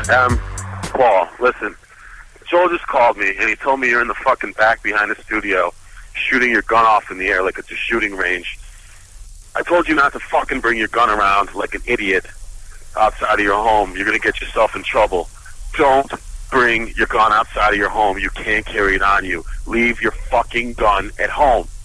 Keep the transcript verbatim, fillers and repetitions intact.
Um, Paul, listen. Joel just called me, and he told me you're in the fucking back behind the studio shooting your gun off in the air like it's a shooting range. I told you not to fucking bring your gun around like an idiot outside of your home. You're going to get yourself in trouble. Don't bring your gun outside of your home. You can't carry it on you. Leave your fucking gun at home.